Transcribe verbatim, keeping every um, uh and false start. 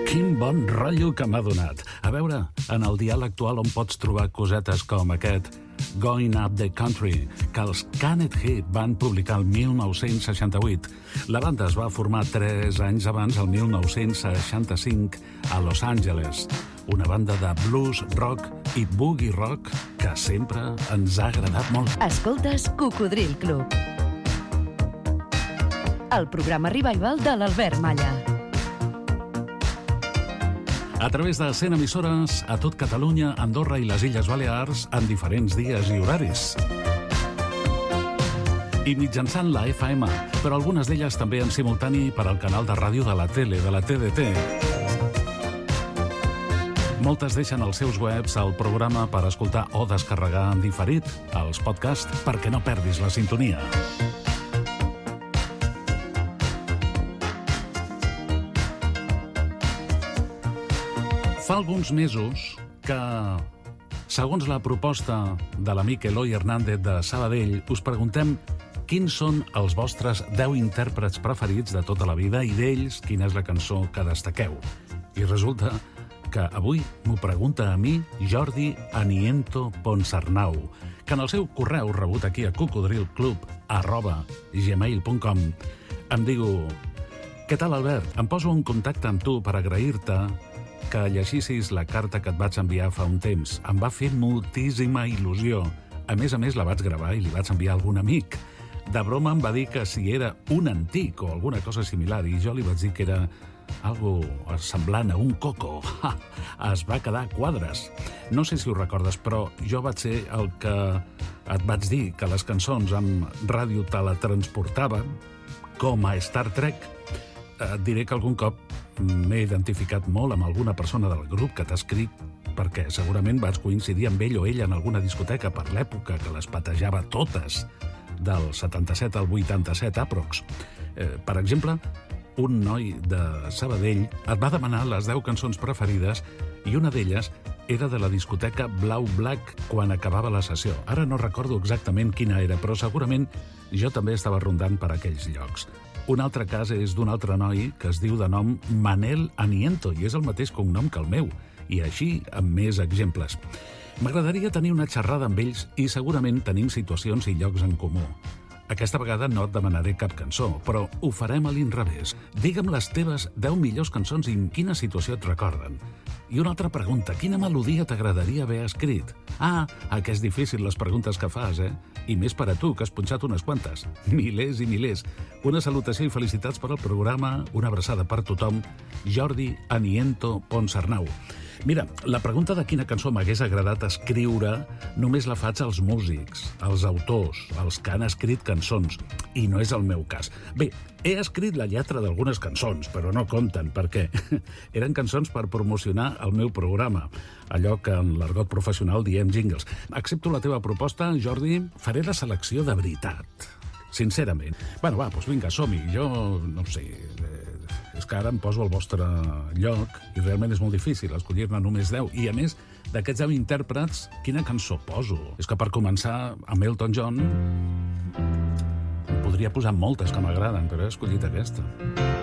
Quin bon rotllo que m'ha donat. A veure, en el dial actual on pots trobar cosetes com aquest Going Up the Country, que els Canet Heat van publicar el mil nou-cents seixanta-vuit. La banda es va formar tres anys abans, el mil nou-cents seixanta-cinc, a Los Angeles. Una banda de blues, rock i boogie rock que sempre ens ha agradat molt. Escoltes Cocodril Club, el programa revival de l'Albert Malla. A través de cent emissores a tot Catalunya, Andorra i les Illes Balears en diferents dies i horaris. I mitjançant la F M, però algunes d'elles també en simultani per al canal de ràdio de la tele, de la T D T. Moltes deixen els seus webs al programa per escoltar o descarregar en diferit els podcasts perquè no perdis la sintonia. Fa alguns mesos que, segons la proposta de l'amic Eloi Hernández de Sabadell, us preguntem quins són els vostres deu intèrprets preferits de tota la vida i d'ells quina és la cançó que destaqueu. I resulta que avui m'ho pregunta a mi Jordi Aniento Ponsarnau, que en el seu correu rebut aquí a cocodrilclub arroba gmail punt com em diu: «Què tal, Albert? Em poso en contacte amb tu per agrair-te que llegissis la carta que et vaig enviar fa un temps. Em va fer moltíssima il·lusió. A més a més, la vaig gravar i li vaig enviar a algun amic. De broma em va dir que si era un antic o alguna cosa similar, i jo li vaig dir que era algo semblant a un coco. Ha! Es va quedar a quadres. No sé si ho recordes, però jo vaig ser el que et vaig dir que les cançons amb ràdio teletransportaven, com a Star Trek. Et diré que algun cop m'he identificat molt amb alguna persona del grup que t'ha escrit perquè segurament vaig coincidir amb ell o ella en alguna discoteca per l'època que les patejava totes, del setanta-set al vuitanta-set aprox. Eh, per exemple, un noi de Sabadell et va demanar les deu cançons preferides i una d'elles era de la discoteca Blau Black quan acabava la sessió. Ara no recordo exactament quina era, però segurament jo també estava rondant per aquells llocs. Un altre cas és d'un altre noi que es diu de nom Manel Aniento i és el mateix cognom que el meu, i així amb més exemples. M'agradaria tenir una xerrada amb ells i segurament tenim situacions i llocs en comú. Aquesta vegada no et demanaré cap cançó, però ho farem a l'inrevés. Digue'm les teves deu millors cançons i en quina situació et recorden. I una altra pregunta, quina melodia t'agradaria haver escrit? Ah, ah, que és difícil les preguntes que fas, eh? I més per a tu, que has punxat unes quantes. Milers i milers. Una salutació i felicitats per al programa, una abraçada per tothom. Jordi Aniento Ponsarnau. Mira, la pregunta de quina cançó m'hagués agradat escriure només la faig als músics, als autors, als que han escrit cançons, i no és el meu cas. Bé, he escrit la lletra d'algunes cançons, però no compten, perquè eren cançons per promocionar el meu programa, allò que en l'argot professional diem jingles. Accepto la teva proposta, Jordi, faré la selecció de veritat, sincerament. Bueno, va, doncs vinga, som-hi. Jo, no ho sé, és que ara em poso al vostre lloc i realment és molt difícil escollir-ne només deu. I a més, d'aquests deu intèrprets, quina cançó poso? És que per començar, amb Elton John, em podria posar moltes que m'agraden, però he escollit aquesta.